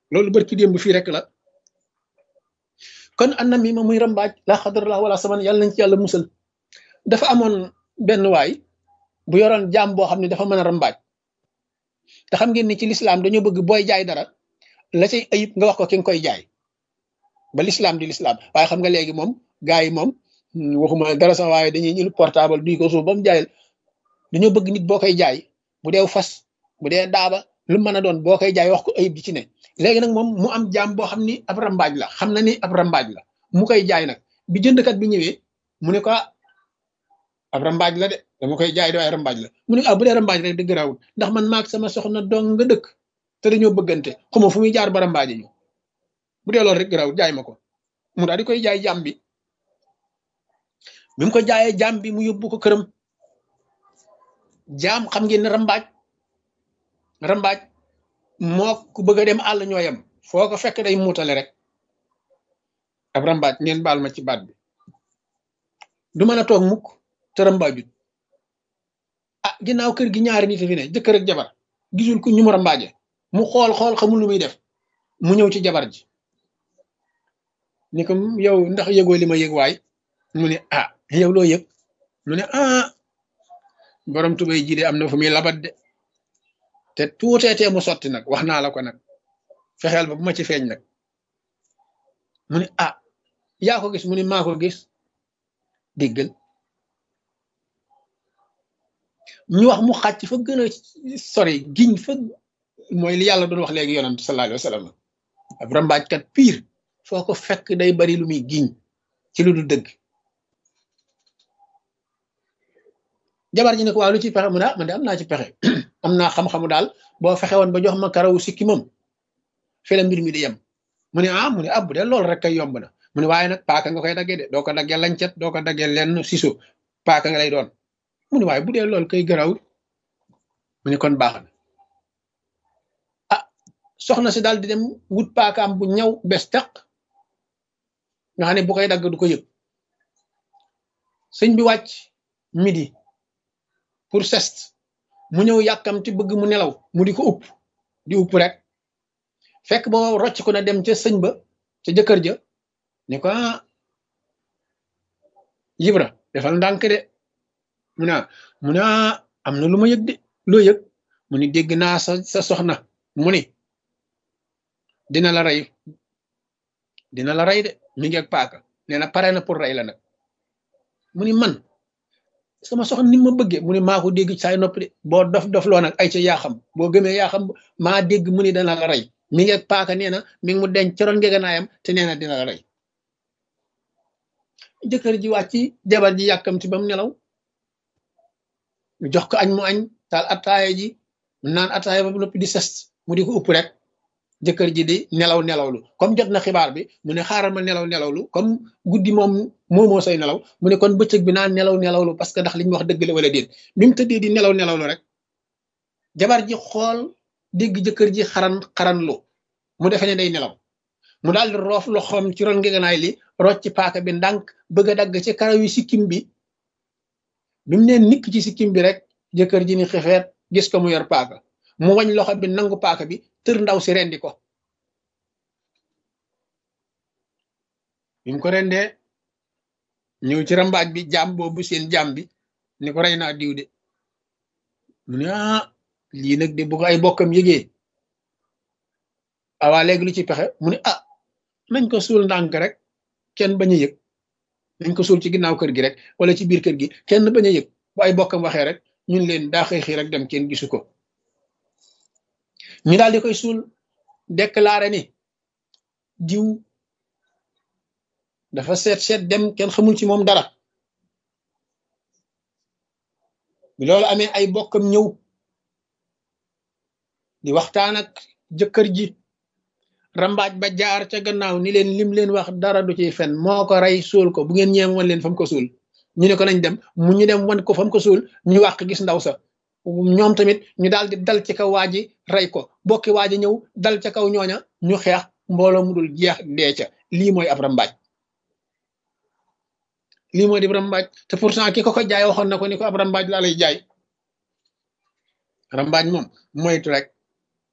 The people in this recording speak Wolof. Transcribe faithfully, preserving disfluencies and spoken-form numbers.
loolu barki démb fii rek la. kon an na mi ma muy rambaaj laa xadarallah wala saman yàlla nañ ci yàlla musal. dafa amoon benn waay bu yoroon jaam boo xam ne dafa mën a rambaaj te xam ngeen ni ci lislaam dañoo bëgg booy jaay dara la cay ayib nga wax ko ki nga koy jaay ba lislaam di lislaam waaye xam nga léegi moom gars yi moom waxuma dara sax waaye dañuy ñël portable duy ko suuf ba mu jaay dañoo bëgg nit boo koy jaay bu dee fas bu dee daaba lu mën a doon boo koy jaay wax ko ayib di ci ne léegi nag moom mu am jaam boo xam ni ab rambaaj la xam na ni ab rambaaj la mu koy jaay nag bi jëndkat bi ñëwee mu ne ko ab rambaaj la de dama koy jaay de waaye rambaaj la mu ne ah bu dee rambaaj rek dëgg raawul ndax man maag sama soxna dong nga dëkk te dañoo bëggante xuma fu muy jaar ba rambaaje ñu bu dee loolu rek raawul jaay ma ko mu daal di koy jaay jaam bi bi mu ko jaayee jaam bi mu yóbbu ko këram jaam xam ngeen ne rambaaj rambaaj moo ku bëgg a dem àll ñoo yem foo ko fekk day muutale rek ab rambaaj ngeen baal ma ci baat bi du mën a toog mukk te rambaajut ah ginnaaw kër gi ñaari nit fi ne jëkkër ak jabar gisul ku ñu mu rambaaje mu xool xool xamul lu muy def mu ñëw ci jabar ji ni ko yow ndax yëgoo li ma yëg waay mu ne ah yow loo yëg mu ne ah borom tubay ji de am na fu muy labat de te tuuteetee mu sotti nag wax naa la ko nag fexeel ba bu ma ci feeñ nag mu ne ah yaa ko gis mu ne maa ko gis déggal ñu wax mu xàcc fa gën a sori giñ fa mooy li yàlla doon wax léegi yonent sallallahu alayhi wa sallam ab rambaajkat pire foo ko fekk day bari lu muy giñ ci lu dul dëgg jabar ji ne ko waaw lu ci pexe mu ne ah man de am naa ci pexe am naa xam-xamu daal boo fexe woon ba jox ma karawu sikki moom fi la mbir mi di yem mu ne ah mu ne ah bu dee loolu rek kay yomb na mu ne waaye nag paaka nga koy daggee de doo ko daggee lancet doo ko daggee lenn siso paaka nga lay doon mu ne waaye bu dee loolu kay garawul mu ne kon baax na ah soxna si daal di dem wut paakaam bu ñaw bes taq nga xam ne bu koy dagg du ko yëg sëñ bi wàcc midi pour sest mu ñëw yàkkamti bëgg mu nelaw mu di ko upp di upp rek fekk ba rocc ko na dem ca sëñ ba ca jëkkër ja ne ko ah Ibra defal ndànk de mu ne mu ne am na lu ma yëg de loo yëg mu ni dégg naa sa sa soxna mu ni dina la rey dina la rey de mi ngi ak paaka nee na pare na pour rey la nag mu ni man sama soxna ni ma bëggee mu ni maa ko dégg saay noppi de boo dof dof loo nag ay ca yaa xam boo gëmee yaa xam maa dégg mu ni dana la rey mi ngi ak paaka nee na mi ngi mu denc coroon ngeganaayam te nee na dina la rey jëkkër ji wàcc jabar ji yàkkamti ba mu nelaw jox ko añ mu añ taal attaaya ji naan attaaya ba noppi di sest mu di ko upp rek jëkkër ji di nelaw nelawlu comme jot na xibaar bi mu ne xaaral ma nelaw nelawlu comme guddi moom moomoo say nelaw mu ne kon bëccëg bi naan nelaw nelawlu parce que ndax li ñu wax dëgg la wala déet bi mu tëddee di nelaw nelawlu rek jabar ji xool dégg jëkkër ji xaran xaran lu mu defe ne day nelaw mu daal di roof loxoom ci ron ngeganaay li rocc ci paaka bi ndànk bëgg a dagg ci karaw yi sikkim bi bi mu nee nikk ci sikkim bi rek jëkkër ji ni xefeet gis ko mu yor paaka mu wañ loxo bi nangu paaka bi tër ndaw si rendi ko bi mu ko rendee ñëw ci rambaaj bi jaam boobu seen jaam bi ni ko rey naa diw de mu ne ah lii nag de bu ko ay bokkam yëgee awaa léegi lu ci pexe mu ne ah nañ ko suul ndànk rek kenn bañ a yëg nañ ko suul ci ginnaaw kër gi rek wala ci biir kër gi kenn bañ a yëg bu ay bokkam waxee rek ñun leen daa xëy xëy rek dem kenn gisu ko ñu daal di koy suul déclaré ni diw dafa seet seet dem kenn xamul ci moom dara bi loolu amee ay bokkam ñëw di waxtaan ak jëkkër ji rambaaj ba jaar ca gannaaw ni leen lim leen wax dara du ciy fen moo ko rey suul ko bu ngeen ñeem wan leen fa mu ko suul ñu ne ko nañ dem mu ñu dem wan ko fa mu ko suul ñu wàq gis ndaw sa ñoom tamit ñu daal di dal ci kaw waa ji rey ko bokki waa ji ñëw dal ca kaw ñooña ñu xeex mbooloo mu dul jeex dee ca lii mooy ab rambaaj lii mooy di rambaaj te pourtant ki ko ko jaay waxoon na ko ni ko ab rambaaj laa lay jaay rambaaj moom moytu rek